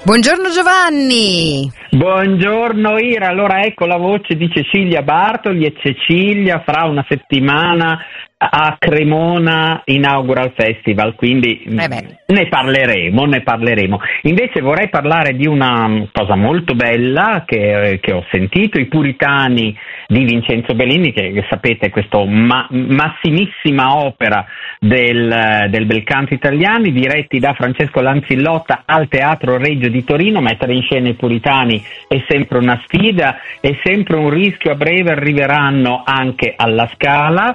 Buongiorno Giovanni. Buongiorno Ira, allora ecco la voce di Cecilia Bartoli e Cecilia fra una settimana a Cremona inaugura il festival, quindi ne parleremo. Invece vorrei parlare di una cosa molto bella che ho sentito, i Puritani di Vincenzo Bellini, che sapete è questa massimissima opera del bel canto italiani, diretti da Francesco Lanzillotta al Teatro Regio di Torino. Mettere in scena i Puritani è sempre una sfida, è sempre un rischio. A breve arriveranno anche alla Scala.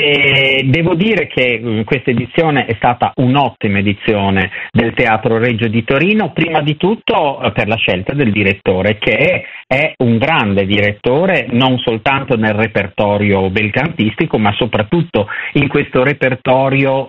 Devo dire che questa edizione è stata un'ottima edizione del Teatro Regio di Torino, prima di tutto per la scelta del direttore, che è un grande direttore, non soltanto nel repertorio belcantistico, ma soprattutto in questo repertorio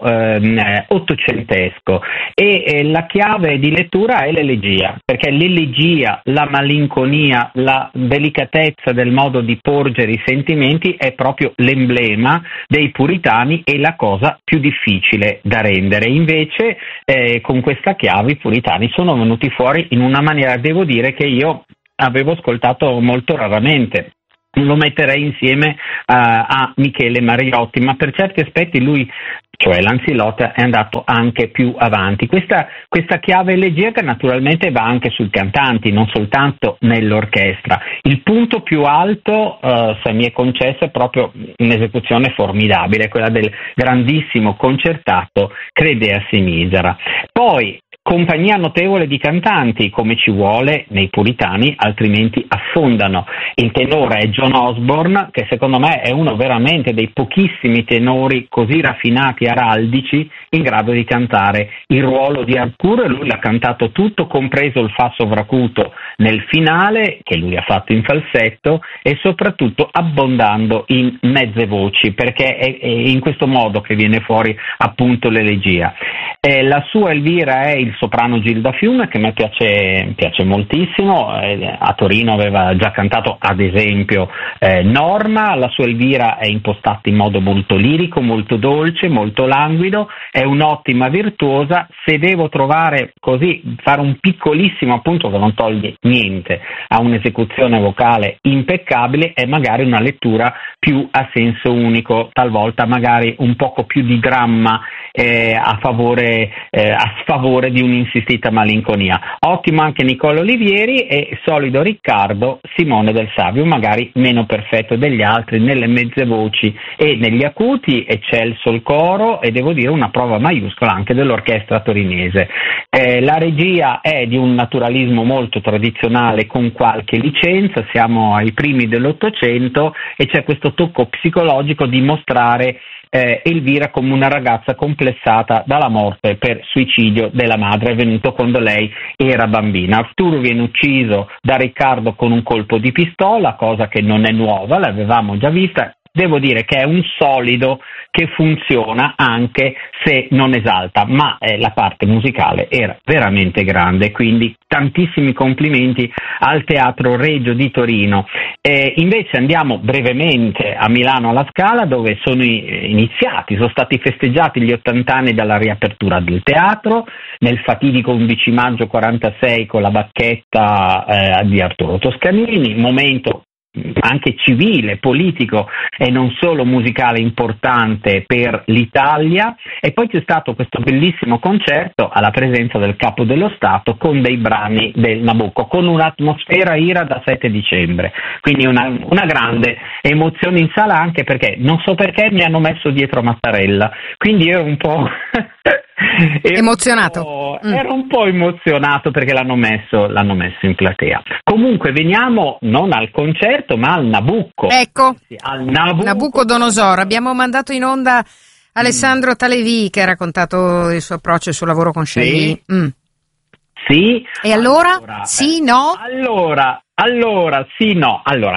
ottocentesco. E la chiave di lettura è l'elegia, perché l'elegia, la malinconia, la delicatezza del modo di porgere i sentimenti è proprio l'emblema dei puritani e la cosa più difficile da rendere. Invece con questa chiave i puritani sono venuti fuori in una maniera, devo dire, che io avevo ascoltato molto raramente. Lo metterei insieme a Michele Mariotti, ma per certi aspetti lui, cioè Lanzillotta, è andato anche più avanti. Questa chiave elegiaca naturalmente va anche sui cantanti, non soltanto nell'orchestra. Il punto più alto, se mi è concesso, è proprio un'esecuzione formidabile, quella del grandissimo concertato Credea Sinisera. Poi compagnia notevole di cantanti, come ci vuole nei Puritani, altrimenti affondano. Il tenore è John Osborne, che secondo me è uno veramente dei pochissimi tenori così raffinati, araldici, in grado di cantare il ruolo di Arturo, e lui l'ha cantato tutto, compreso il fa sovracuto nel finale, che lui ha fatto in falsetto, e soprattutto abbondando in mezze voci, perché è in questo modo che viene fuori appunto l'elegia. La sua Elvira è il soprano Gilda Fiume, che a me piace moltissimo. A Torino aveva già cantato ad esempio Norma. La sua Elvira è impostata in modo molto lirico, molto dolce, molto languido, è un'ottima virtuosa. Se devo fare un piccolissimo appunto, che non toglie niente a un'esecuzione vocale impeccabile, è magari una lettura più a senso unico, talvolta magari un poco più di dramma a sfavore di un'insistita malinconia. Ottimo anche Nicola Olivieri e solido Riccardo Simone del Savio, magari meno perfetto degli altri nelle mezze voci e negli acuti. Eccelso il coro, e devo dire una prova maiuscola anche dell'orchestra torinese. La regia è di un naturalismo molto tradizionale, con qualche licenza, siamo ai primi dell'Ottocento, e c'è questo tocco psicologico di mostrare Elvira come una ragazza complessata dalla morte per suicidio della madre, avvenuto quando lei era bambina. Arturo viene ucciso da Riccardo con un colpo di pistola, cosa che non è nuova, l'avevamo già vista. Devo dire che è un solido che funziona anche se non esalta, ma la parte musicale era veramente grande, quindi tantissimi complimenti al Teatro Regio di Torino. Invece andiamo brevemente a Milano alla Scala, dove sono stati festeggiati gli 80 anni dalla riapertura del teatro, nel fatidico 11 maggio 46 con la bacchetta di Arturo Toscanini, momento anche civile, politico e non solo musicale importante per l'Italia. E poi c'è stato questo bellissimo concerto alla presenza del Capo dello Stato con dei brani del Nabucco, con un'atmosfera Ira da 7 dicembre, quindi una grande emozione in sala, anche perché non so perché mi hanno messo dietro Mattarella, quindi ero un po' emozionato. Ero un po' emozionato perché l'hanno messo in platea. Comunque veniamo non al concerto ma al Nabucco. Ecco, sì, al Nabucco Donosor. Abbiamo mandato in onda Alessandro Talevi, che ha raccontato il suo approccio e il suo lavoro con Shelley. Sì. E allora? Sì, no? Allora, sì, no. Allora,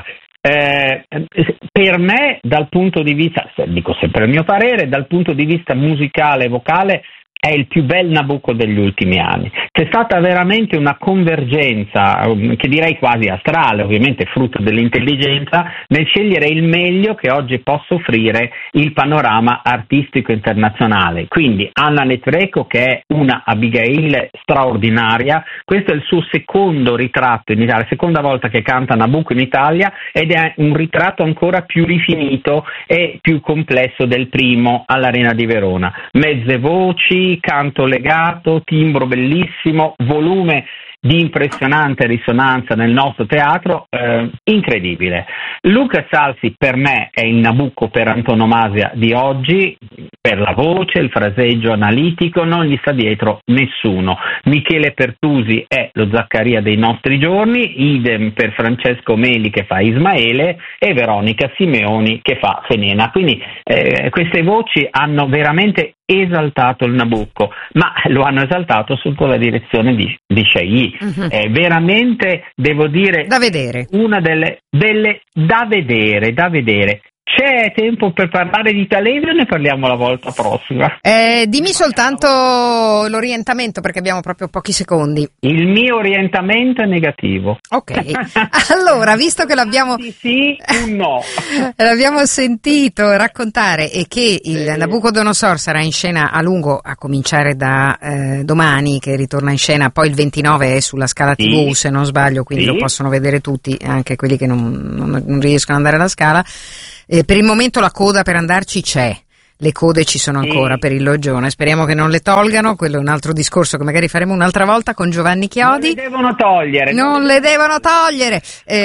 per me, dal punto di vista, dico sempre il mio parere, dal punto di vista musicale e vocale, è il più bel Nabucco degli ultimi anni. C'è stata veramente una convergenza, che direi quasi astrale, ovviamente frutto dell'intelligenza, nel scegliere il meglio che oggi possa offrire il panorama artistico internazionale. Quindi Anna Netrebko, che è una Abigail straordinaria, questo è il suo secondo ritratto in Italia, la seconda volta che canta Nabucco in Italia, ed è un ritratto ancora più rifinito e più complesso del primo all'Arena di Verona. Mezze voci, canto legato, timbro bellissimo, volume di impressionante risonanza nel nostro teatro, incredibile. Luca Salsi per me è il Nabucco per antonomasia di oggi, per la voce, il fraseggio analitico, non gli sta dietro nessuno. Michele Pertusi è lo Zaccaria dei nostri giorni, idem per Francesco Meli che fa Ismaele e Veronica Simeoni che fa Fenena. Quindi queste voci hanno veramente esaltato il Nabucco, ma lo hanno esaltato sotto la direzione di Chailly. È veramente, devo dire, da vedere. Una delle da vedere. C'è tempo per parlare di Talevio o ne parliamo la volta prossima? Dimmi soltanto l'orientamento, perché abbiamo proprio pochi secondi. Il mio orientamento è negativo. Ok, allora, visto che l'abbiamo sì, un no. L'abbiamo sentito raccontare e che il Nabucodonosor sarà in scena a lungo, a cominciare da domani, che ritorna in scena, poi il 29 è sulla Scala TV, se non sbaglio, quindi lo possono vedere tutti, anche quelli che non riescono ad andare alla Scala. Per il momento la coda per andarci c'è, le code ci sono ancora per il Loggione, speriamo che non le tolgano, quello è un altro discorso che magari faremo un'altra volta con Giovanni Chiodi. Non le devono togliere.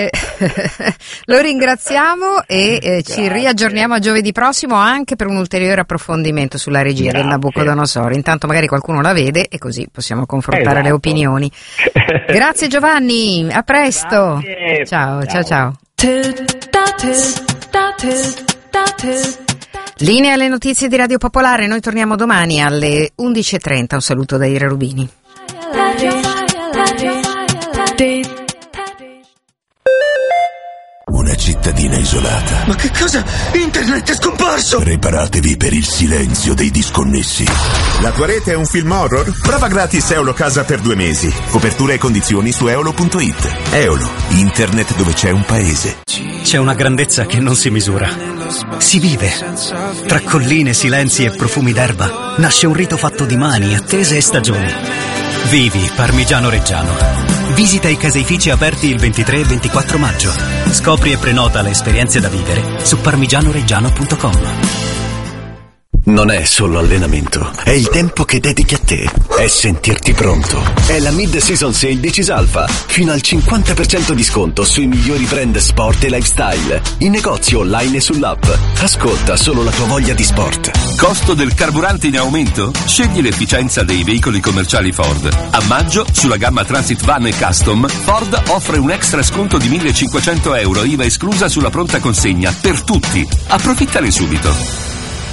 Lo ringraziamo e ci riaggiorniamo a giovedì prossimo anche per un ulteriore approfondimento sulla regia del Nabucodonosor. Intanto magari qualcuno la vede e così possiamo confrontare le opinioni. Grazie Giovanni, a presto. Grazie. Ciao. Linea alle notizie di Radio Popolare, noi torniamo domani alle 11:30, un saluto da Ira Rubini. Una cittadina isolata. Ma che cosa? Internet è scomparso! Preparatevi per il silenzio dei disconnessi. La tua rete è un film horror? Prova gratis Eolo Casa per 2 mesi. Copertura e condizioni su eolo.it. Eolo, internet dove c'è un paese. C'è una grandezza che non si misura. Si vive. Tra colline, silenzi e profumi d'erba nasce un rito fatto di mani, attese e stagioni. Vivi Parmigiano Reggiano. Visita i caseifici aperti il 23 e 24 maggio. Scopri e prenota le esperienze da vivere su parmigianoreggiano.com. Non è solo allenamento, è il tempo che dedichi a te, è sentirti pronto. È la mid-season sale di Cisalfa, fino al 50% di sconto sui migliori brand sport e lifestyle, in negozio online e sull'app. Ascolta solo la tua voglia di sport. Costo del carburante in aumento? Scegli l'efficienza dei veicoli commerciali Ford. A maggio, sulla gamma Transit Van e Custom, Ford offre un extra sconto di €1.500, IVA esclusa sulla pronta consegna, per tutti. Approfittane subito.